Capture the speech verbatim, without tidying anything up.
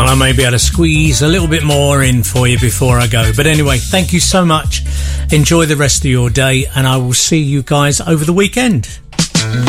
Well, I may be able to squeeze a little bit more in for you before I go. But anyway, thank you so much. Enjoy the rest of your day, and I will see you guys over the weekend.